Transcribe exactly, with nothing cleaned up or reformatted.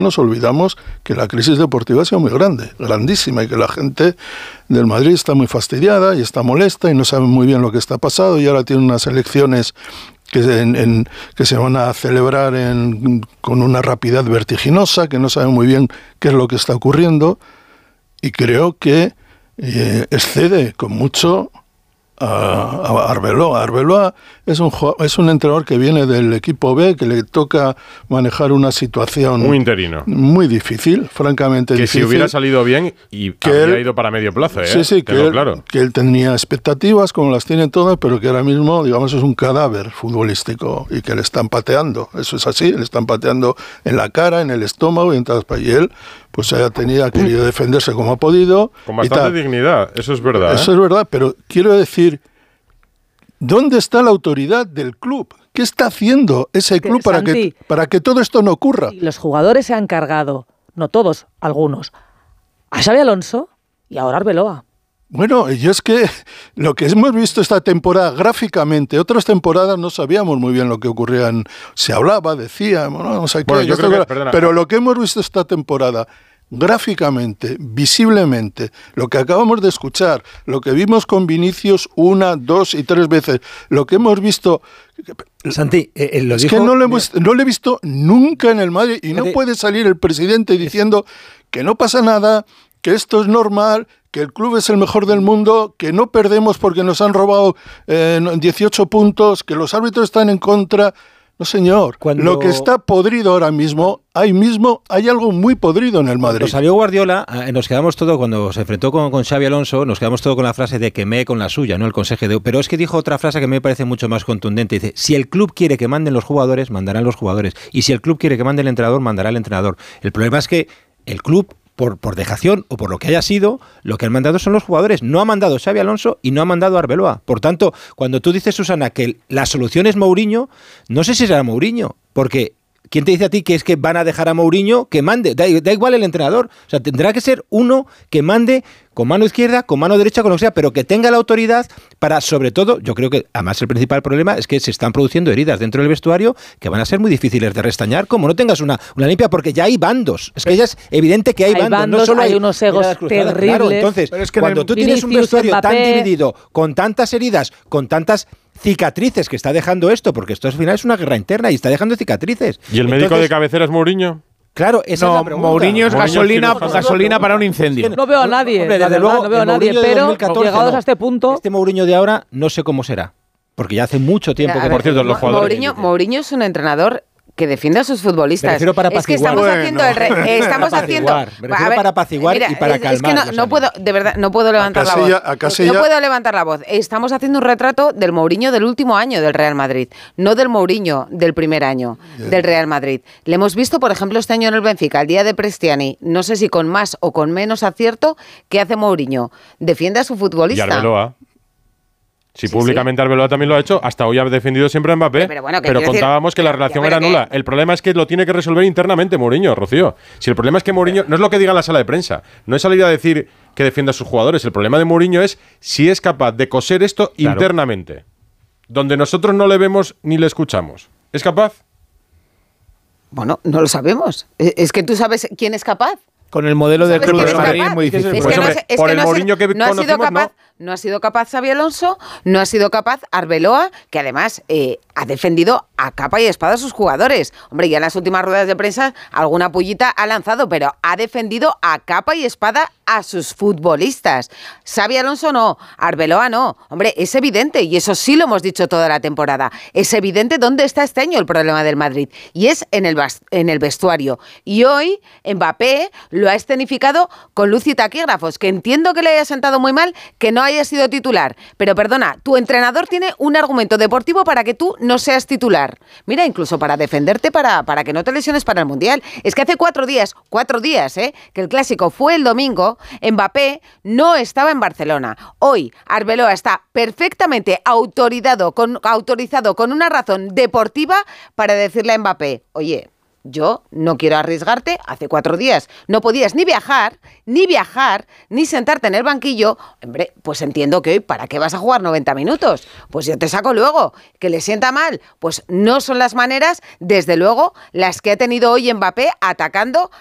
Nos olvidamos que la crisis deportiva ha sido muy grande, grandísima, y que la gente del Madrid está muy fastidiada y está molesta y no sabe muy bien lo que está pasando, y ahora tiene unas elecciones que, en, en, que se van a celebrar en, con una rapidez vertiginosa, que no saben muy bien qué es lo que está ocurriendo, y creo que eh, excede con mucho a, a Arbeloa. Arbeloa es un, es un entrenador que viene del equipo B, que le toca manejar una situación muy interino, muy difícil, francamente que difícil. Que si hubiera salido bien y que habría él, ido para medio plazo, ¿eh? Sí, sí, que él, claro. que él tenía expectativas, como las tienen todas, pero que ahora mismo, digamos, es un cadáver futbolístico y que le están pateando. Eso es así, le están pateando en la cara, en el estómago y en todas partes. Y él, pues haya tenido, ha querido defenderse como ha podido. Con bastante dignidad, eso es verdad. Eso ¿eh? es verdad, pero quiero decir, ¿dónde está la autoridad del club? ¿Qué está haciendo ese club para que, para que todo esto no ocurra? Los jugadores se han cargado, no todos, algunos, a Xabi Alonso y ahora a Arbeloa. Bueno, yo es que lo que hemos visto esta temporada gráficamente, otras temporadas no sabíamos muy bien lo que ocurría, en, se hablaba, decía, no, no sé qué, bueno, yo creo que, pero lo que hemos visto esta temporada, gráficamente, visiblemente, lo que acabamos de escuchar, lo que vimos con Vinicius una, dos y tres veces, lo que hemos visto... Santi, eh, lo es dijo... que no lo, hemos, no lo he visto nunca en el Madrid, y no puede salir el presidente diciendo que no pasa nada, que esto es normal, que el club es el mejor del mundo, que no perdemos porque nos han robado eh, dieciocho puntos, que los árbitros están en contra. No, señor. Cuando... Lo que está podrido ahora mismo, ahí mismo hay algo muy podrido en el Madrid. Cuando salió Guardiola, nos quedamos todo, cuando se enfrentó con, con Xabi Alonso, nos quedamos todo con la frase de quemé con la suya, no el consejo de... Pero es que dijo otra frase que me parece mucho más contundente. Dice, si el club quiere que manden los jugadores, mandarán los jugadores. Y si el club quiere que mande el entrenador, mandará el entrenador. El problema es que el club... Por, por dejación o por lo que haya sido, lo que han mandado son los jugadores. No ha mandado Xabi Alonso y no ha mandado Arbeloa. Por tanto, cuando tú dices, Susana, que la solución es Mourinho, no sé si será Mourinho, porque ¿quién te dice a ti que es que van a dejar a Mourinho que mande? Da, da igual el entrenador. O sea, tendrá que ser uno que mande con mano izquierda, con mano derecha, con lo que sea, pero que tenga la autoridad para, sobre todo, yo creo que además el principal problema es que se están produciendo heridas dentro del vestuario que van a ser muy difíciles de restañar, como no tengas una, una limpia, porque ya hay bandos. Es que ya es evidente que hay, hay bandos, bandos, no solo hay, hay unos egos terribles. Claro, entonces, es que cuando tú tienes un vestuario Mbappé, tan dividido, con tantas heridas, con tantas cicatrices que está dejando esto, porque esto al final es una guerra interna y está dejando cicatrices. ¿Y el médico entonces, de cabecera es Mourinho? Claro, esa no, es la pregunta. Mourinho es gasolina, gasolina para un incendio. No veo a nadie, Hombre, la verdad, luego, no veo a nadie, pero llegados no. a este punto... Este Mourinho de ahora no sé cómo será, porque ya hace mucho tiempo Mira, que... ver, por cierto, los jugadores... Mourinho, Mourinho es un entrenador que defiende a sus futbolistas. Para es que estamos bueno, haciendo el re, estamos para haciendo me refiero a ver, para apaciguar mira, y para es, calmar. Es que no, no puedo, de verdad, no puedo levantar la voz. Ya... No puedo levantar la voz. Estamos haciendo un retrato del Mourinho del último año del Real Madrid, no del Mourinho del primer año yeah. del Real Madrid. Le hemos visto, por ejemplo, este año en el Benfica, el día de Prestiani, no sé si con más o con menos acierto, ¿qué hace Mourinho? Defiende a su futbolista. Y Arbeloa. Si sí, públicamente sí. Arbeloa también lo ha hecho, hasta hoy ha defendido siempre a Mbappé, pero, bueno, pero contábamos decir, que la relación era nula. Que... El problema es que lo tiene que resolver internamente Mourinho, Rocío. Si el problema es que Mourinho, no es lo que diga en la sala de prensa, no es salir a decir que defienda a sus jugadores, el problema de Mourinho es si es capaz de coser esto claro. internamente, donde nosotros no le vemos ni le escuchamos. ¿Es capaz? Bueno, no lo sabemos. Es que tú sabes quién es capaz. Con el modelo del Club de Madrid es muy difícil. Es que no, es por que el no Mourinho que no ha sido capaz, no. no ha sido capaz Xabi Alonso, no ha sido capaz Arbeloa, que además eh, ha defendido a capa y espada a sus jugadores. Hombre, ya en las últimas ruedas de prensa alguna pullita ha lanzado, pero ha defendido a capa y espada a sus futbolistas. Xabi Alonso no, Arbeloa no. Hombre, es evidente, y eso sí lo hemos dicho toda la temporada, es evidente dónde está este año el problema del Madrid, y es en el, en el vestuario. Y hoy Mbappé lo ha escenificado con luz y taquígrafos, que entiendo que le haya sentado muy mal que no haya sido titular, pero perdona, tu entrenador tiene un argumento deportivo para que tú no seas titular. Mira, incluso para defenderte, para, para que no te lesiones para el Mundial. Es que hace cuatro días, cuatro días, ¿eh? que el Clásico fue el domingo, Mbappé no estaba en Barcelona. Hoy Arbeloa está perfectamente autorizado con, autorizado con una razón deportiva para decirle a Mbappé, oye, yo no quiero arriesgarte. Hace cuatro días no podías ni viajar, ni viajar, ni sentarte en el banquillo. Hombre, pues entiendo que hoy, ¿para qué vas a jugar noventa minutos? Pues yo te saco luego. ¿Que le sienta mal? Pues no son las maneras, desde luego, las que ha tenido hoy Mbappé atacando